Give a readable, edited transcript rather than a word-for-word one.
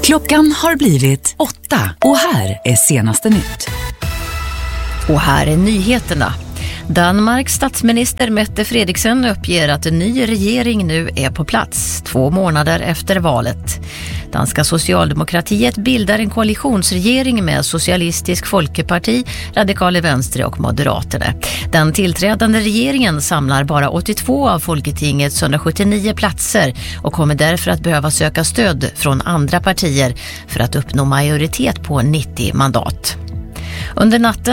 Klockan har blivit 8 och här är senaste nytt. Och här är nyheterna. Danmarks statsminister Mette Frederiksen uppger att en ny regering nu är på plats 2 månader efter valet. Danska Socialdemokratiet bildar en koalitionsregering med Socialistisk Folkeparti, Radikale Venstre och Moderaterna. Den tillträdande regeringen samlar bara 82 av Folketingets 179 platser och kommer därför att behöva söka stöd från andra partier för att uppnå majoritet på 90 mandat. Under natten